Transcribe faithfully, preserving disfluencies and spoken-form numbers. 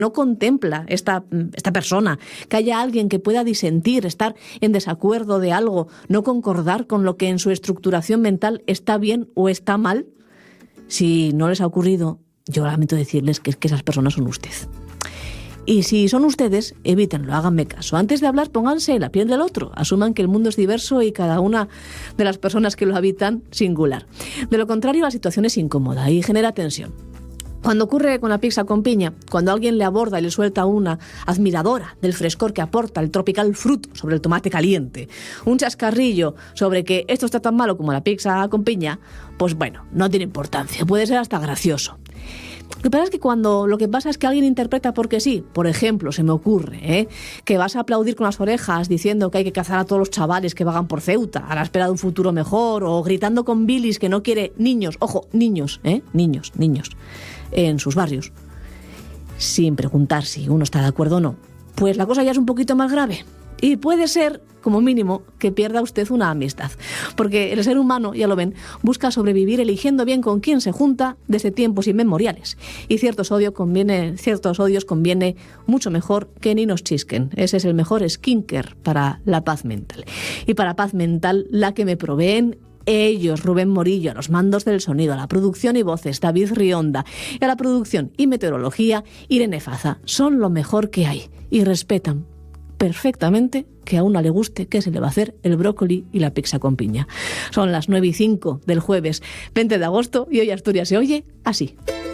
no contempla esta, esta persona, que haya alguien que pueda disentir, estar en desacuerdo de algo, no concordar con lo que en su estructuración mental está bien o está mal. Si no les ha ocurrido, yo lamento decirles que, que esas personas son usted. Y si son ustedes, evítenlo, háganme caso. Antes de hablar, pónganse en la piel del otro. Asuman que el mundo es diverso y cada una de las personas que lo habitan singular. De lo contrario, la situación es incómoda y genera tensión. Cuando ocurre con la pizza con piña, cuando alguien le aborda y le suelta una admiradora del frescor que aporta el tropical fruit sobre el tomate caliente, un chascarrillo sobre que esto está tan malo como la pizza con piña, pues bueno, no tiene importancia, puede ser hasta gracioso. Lo que pasa es que cuando lo que pasa es que alguien interpreta porque sí, por ejemplo, se me ocurre, ¿eh? que vas a aplaudir con las orejas diciendo que hay que cazar a todos los chavales que vagan por Ceuta a la espera de un futuro mejor, o gritando con bilis que no quiere niños, ojo, niños, ¿eh? niños, niños, en sus barrios, sin preguntar si uno está de acuerdo o no, pues la cosa ya es un poquito más grave. Y puede ser, como mínimo, que pierda usted una amistad. Porque el ser humano, ya lo ven, busca sobrevivir eligiendo bien con quién se junta desde tiempos inmemoriales. Y ciertos, odio conviene, ciertos odios conviene mucho mejor que ni nos chisquen. Ese es el mejor skincare para la paz mental. Y para paz mental, la que me proveen ellos, Rubén Morillo, a los mandos del sonido, a la producción y voces, David Rionda, y a la producción y meteorología, Irene Faza. Son lo mejor que hay y respetan perfectamente que a una le guste qué se le va a hacer el brócoli y la pizza con piña. Son las nueve y cinco del jueves veinte de agosto y hoy Asturias se oye así.